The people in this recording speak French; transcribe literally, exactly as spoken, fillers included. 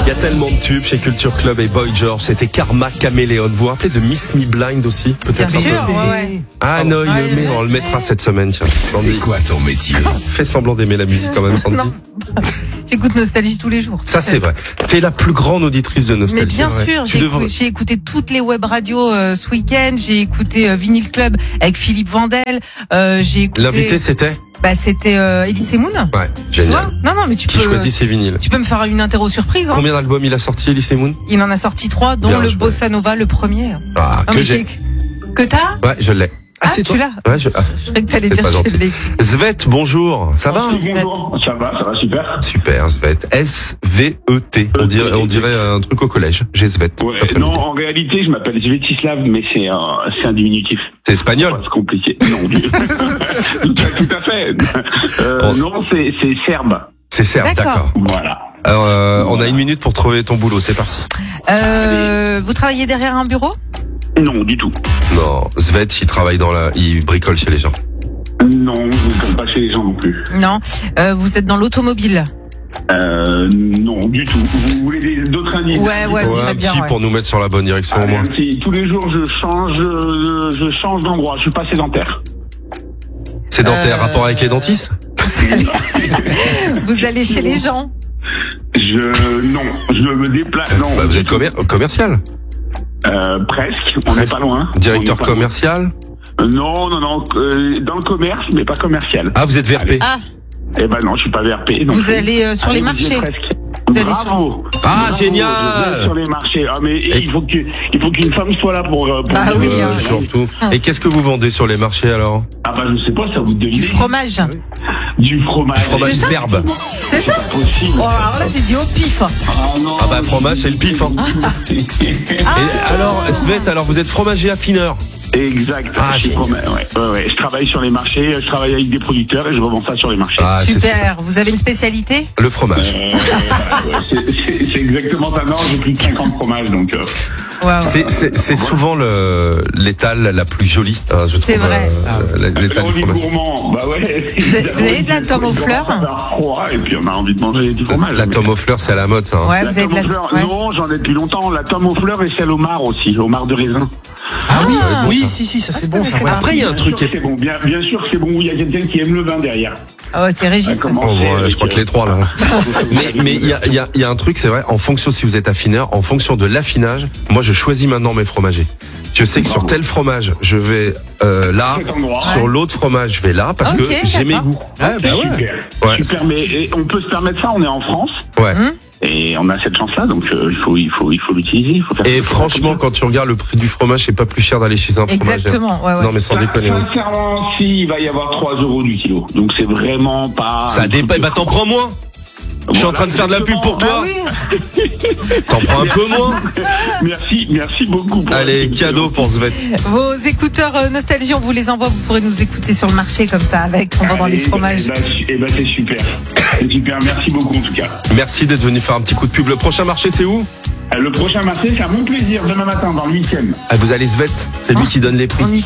Il y a tellement de tubes chez Culture Club et Boy George. C'était Karma Caméléon. Vous vous rappelez de Miss Me Blind aussi? Peut-être Bien un sûr, peu. ouais, ouais. Ah non, il Ouais, le met, ouais, on le ouais. mettra cette semaine. Tiens. C'est quoi ton métier? Fais semblant d'aimer la musique quand même, Sandy. Non. J'écoute Nostalgie tous les jours. Ça c'est vrai. T'es la plus grande auditrice de Nostalgie. Mais bien ouais. sûr, Tu j'ai, devrais- écouté, j'ai écouté toutes les web radios euh, ce week-end. J'ai écouté euh, Vinyl Club avec Philippe Vandel. Euh, j'ai écouté. L'invité c'était? Bah c'était euh, Elise Moon. Ouais, Tu vois? génial. Non non, mais tu Qui peux. choisit ses vinyles? Tu peux me faire une interro surprise. Hein. Combien d'albums il a sorti, Elise Moon? Il en a sorti trois, dont Bien le joué. Bossa Nova, le premier. Ah, Non, que mais j'ai. Que t'as? Ouais, je l'ai. Ah, c'est tu toi? l'as? Ouais, je... ah. Je croyais que t'allais C'est dire pas que je gentil. l'ai. Svet, bonjour. Ça va? Bonjour. Bonjour, ça va, ça va super. Super, Svet. S V E T. On dirait, on dirait un truc au collège. J'ai Svet. Ouais, cet après-midi. non, en réalité, je m'appelle Svetislav, mais c'est un, c'est un diminutif. C'est espagnol. Ouais, c'est compliqué. Non, du- tout, à, tout à fait. Euh, Bon. Non, c'est, c'est serbe. C'est serbe, D'accord. d'accord. Voilà. Alors, euh, on a une minute pour trouver ton boulot. C'est parti. Euh, vous travaillez derrière un bureau? Non, du tout. Non, Svet, il travaille dans la, il bricole chez les gens. Non, je ne compte pas chez les gens non plus. Non. Euh, vous êtes dans l'automobile? Euh, non, du tout. Vous voulez des- d'autres indices? Ouais, ouais, Ouais, ce un serait bien. petit Ouais. pour nous mettre sur la bonne direction au Allez, moins. un petit. Tous les jours, je change, euh, je change d'endroit. Je suis pas sédentaire. C'est dentaire, Euh, rapport avec les dentistes? Vous allez, vous allez chez les gens? Je, non, je me déplace. Non, Bah, vous êtes commer- commercial? euh, presque. On n'est Presque. pas loin. Directeur On n'est pas loin. commercial? Euh, Non, non, non. euh, dans le commerce, mais pas commercial. Ah, vous êtes V R P? Ah, Eh ben non, je suis pas V R P. non vous plus. allez euh, sur Allez, les vous y êtes marchés? presque. Vous allez Bravo. Ah, Bravo, génial. je vais sur les marchés. Ah, mais Et- il faut que il faut qu'une femme soit là pour. euh, pour Ah dire, oui, euh, hein. Surtout. Et qu'est-ce que vous vendez sur les marchés alors? Ah bah je sais pas, ça vous Du devine. fromage. Du fromage. Fromage C'est ça serbe. C'est ça? C'est possible. Oh, alors là, j'ai dit au pif. Ah non. Ah bah fromage, c'est le pif. Hein. Et alors, Svet, alors vous êtes fromager affineur. Exact. Ah, je, suis c'est- fromage, ouais. Ouais, ouais. Je travaille sur les marchés, je travaille avec des producteurs et je revends ça sur les marchés. Ah, c'est Super. Vous avez une spécialité? le fromage. Euh, ouais, c'est- c'est c'est exactement ça. Non, j'ai plus de cinquante fromages, donc. Euh, Ouais, ouais. C'est, c'est, c'est souvent le, l'étale la plus jolie, hein, je trouve. C'est vrai. euh, la- l'étale on du dit fromage. gourmand, bah ouais. Vous avez- vous avez de la tome aux fleurs? Ça fait froid et puis on a envie de manger du fromage. La mais- tome aux fleurs, c'est à la mode, ça. hein. Ouais, La vous avez tome de aux la. fleurs, ouais. non, j'en ai depuis longtemps. La tome aux fleurs et celle au mar aussi, au mar de raisin. Ah oui, oui, si, si, ça Ah, c'est je bon, ça. connaissais Ouais. pas. Après, il y a un Bien truc sûr qui que est... c'est bon, bien, bien sûr que c'est bon. Il y a quelqu'un qui aime le vin derrière. Ah ouais, c'est Régis. Comment Oh, c'est ouais, avec, je crois que euh, les trois, là. mais, mais il y a, il y a, il y a un truc, c'est vrai, en fonction, si vous êtes affineur, en fonction de l'affinage, moi, je choisis maintenant mes fromagers. Je sais que sur tel fromage, je vais euh, là, Cet endroit. sur l'autre fromage, je vais là, parce Ok, que j'ai mes d'accord. goûts. Ouais, bah ouais. Super. Ouais. Super, mais et on peut se permettre ça. On est en France Ouais. Hum. et on a cette chance-là, donc euh, il faut, il faut, il faut l'utiliser. Il faut faire Et faut faire franchement, comme ça. quand tu regardes le prix du fromage, c'est pas plus cher d'aller chez un fromagère. Exactement. Ouais, ouais. Non, mais sans Ça, déconner. oui. sincèrement, si, il va y avoir trois euros du kilo. Donc c'est vraiment pas. Ça dépasse. Bah, t'en prends moins. Je suis en train de faire de la pub pour toi. Bah oui. T'en prends un peu moins. Merci, merci beaucoup. Pour Allez, cadeau pour Svet. Vos écouteurs euh, Nostalgie, on vous les envoie. Vous pourrez nous écouter sur le marché comme ça, avec en vendant les fromages. Eh ben, eh ben, c'est super. C'est super. Merci beaucoup en tout cas. Merci d'être venu faire un petit coup de pub. Le prochain marché, c'est où? Euh, Le prochain marché, c'est à mon plaisir demain matin dans le huitième. Ah, vous allez Svet. C'est lui qui donne les prix. On y